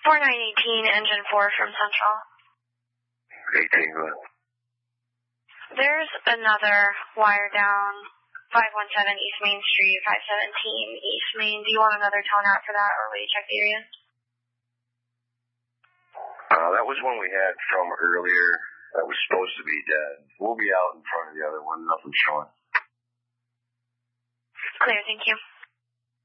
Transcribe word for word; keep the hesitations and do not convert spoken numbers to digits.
four nine eighteen, engine four from Central. eighteen, go ahead. There's another wire down, five one seven East Main Street, five seventeen East Main. Do you want another tone out for that, or will you check the area? Uh, that was one we had from earlier that was supposed to be dead. We'll be out in front of the other one, nothing showing. Clear, thank you.